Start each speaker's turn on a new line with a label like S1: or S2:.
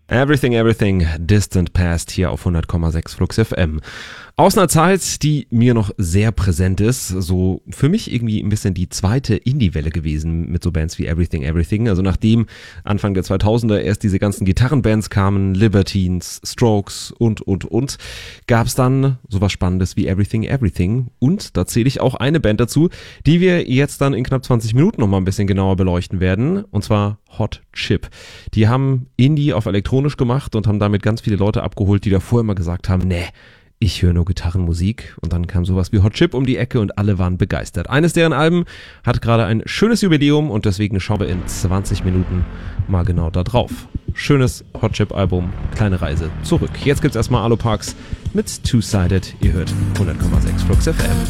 S1: Everything, Everything, Distant Past hier auf 100,6 Flux FM. Aus einer Zeit, die mir noch sehr präsent ist, so für mich irgendwie ein bisschen die zweite Indie-Welle gewesen mit so Bands wie Everything, Everything. Also nachdem Anfang der 2000er erst diese ganzen Gitarrenbands kamen, Libertines, Strokes und, gab es dann sowas Spannendes wie Everything, Everything. Und da zähle ich auch eine Band dazu, die wir jetzt dann in knapp 20 Minuten nochmal ein bisschen genauer beleuchten werden. Und zwar Hot Chip. Die haben Indie auf elektronisch gemacht und haben damit ganz viele Leute abgeholt, die davor immer gesagt haben, nee, ich höre nur Gitarrenmusik. Und dann kam sowas wie Hot Chip um die Ecke und alle waren begeistert. Eines deren Alben hat gerade ein schönes Jubiläum und deswegen schauen wir in 20 Minuten mal genau da drauf. Schönes Hot Chip Album, kleine Reise zurück. Jetzt gibt's erstmal Aloe Parks mit Two-Sided. Ihr hört 100,6 Flux FM.